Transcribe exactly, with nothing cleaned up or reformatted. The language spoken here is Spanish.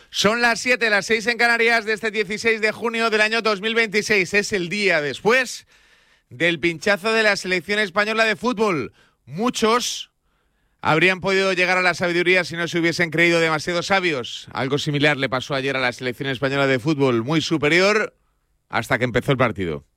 Son las siete, las seis en Canarias de este dieciséis de junio del año dos mil veintiséis. Es el día después del pinchazo de la selección española de fútbol. Muchos habrían podido llegar a la sabiduría si no se hubiesen creído demasiado sabios. Algo similar le pasó ayer a la selección española de fútbol, muy superior hasta que empezó el partido.